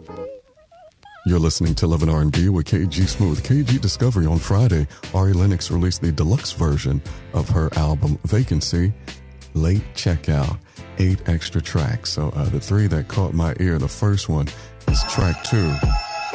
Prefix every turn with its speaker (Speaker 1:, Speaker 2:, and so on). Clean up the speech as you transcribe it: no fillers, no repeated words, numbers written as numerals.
Speaker 1: You're listening to Love and R&B with KG Smooth. KG Discovery on Friday. Ari Lennox released the deluxe version of her album Vacancy. Late checkout, 8 extra tracks. So the 3 that caught my ear, the first one is track 2.